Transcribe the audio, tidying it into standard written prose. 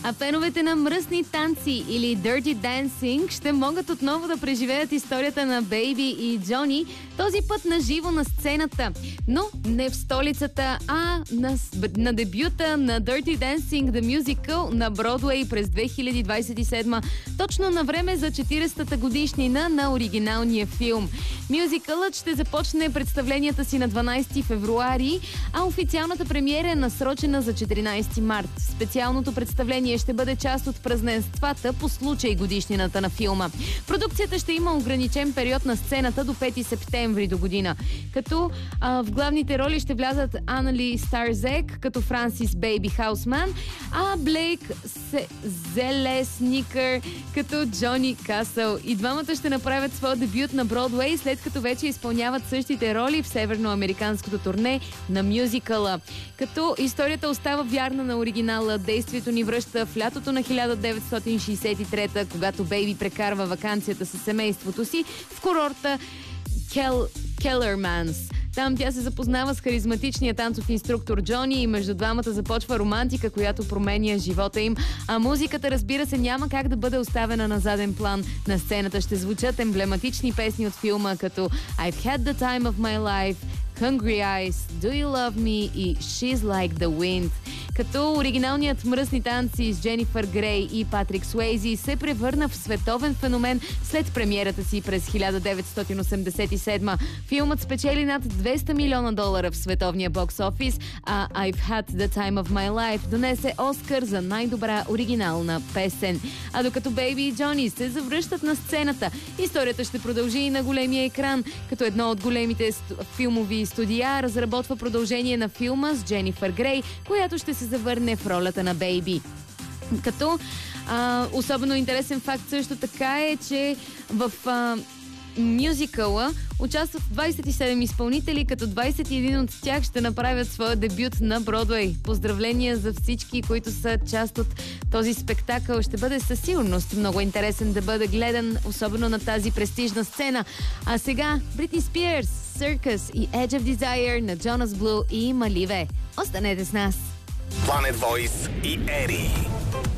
А феновете на мръсни танци или Dirty Dancing ще могат отново да преживеят историята на Бейби и Джони, този път на живо на сцената. Но не в столицата, а на дебюта на Dirty Dancing The Musical на Бродуей през 2027, точно на време за 40-та годишнина на оригиналния филм. Мюзикълът ще започне представленията си на 12 февруари, а официалната премиера е насрочена за 14 март. Специалното представление ще бъде част от празненствата по случай годишнината на филма. Продукцията ще има ограничен период на сцената до 5 септември до година, като в главните роли ще влязат Анали Старзек като Франсис Бейби Хаусман, а Блейк Зелесникър като Джони Касъл. И двамата ще направят своя дебют на Бродуей, след като вече изпълняват същите роли в северноамериканското турне на мюзикъла. Като историята остава вярна на оригинала, действието ни връща в лятото на 1963, когато Бейби прекарва ваканцията със семейството си в курорта Келърманс. Там тя се запознава с харизматичния танцов инструктор Джони и между двамата започва романтика, която променя живота им. А музиката, разбира се, няма как да бъде оставена на заден план. На сцената ще звучат емблематични песни от филма, като I've had the time of my life, Hungry Eyes, Do You Love Me и She's Like the Wind. Като оригиналният мръсни танци с Дженифър Грей и Патрик Суейзи се превърна в световен феномен след премиерата си през 1987. Филмът спечели над $200 милиона в световния бокс офис, а I've Had the Time of My Life донесе Оскар за най-добра оригинална песен. А докато Бейби и Джони се завръщат на сцената, историята ще продължи и на големия екран, като едно от големите филмови студия разработва продължение на филма с Дженифър Грей, която ще се завърне в ролята на Бейби. Като особено интересен факт също така е, че в мюзикъла участват 27 изпълнители, като 21 от тях ще направят своя дебют на Бродуей. Поздравления за всички, които са част от този спектакъл. Ще бъде със сигурност много интересен да бъде гледан, особено на тази престижна сцена. А сега Бритни Спирс, Circus и Edge of Desire на Jonas Blue и Маливе. Останете с нас! Planet Voice и Ери.